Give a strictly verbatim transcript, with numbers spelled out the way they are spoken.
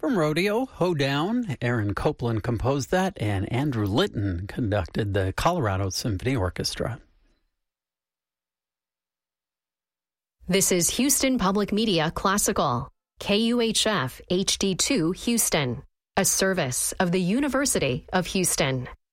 from Rodeo, Hoedown. Aaron Copland composed that, and Andrew Litton conducted the Colorado Symphony Orchestra. This is Houston Public Media Classical, K U H F H D two Houston, a service of the University of Houston.